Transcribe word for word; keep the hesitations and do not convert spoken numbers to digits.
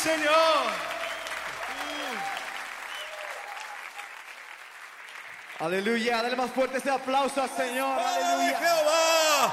Señor. Aleluya, dale más fuerte ese aplauso al Señor. ¡Ay, Aleluya. Jehová!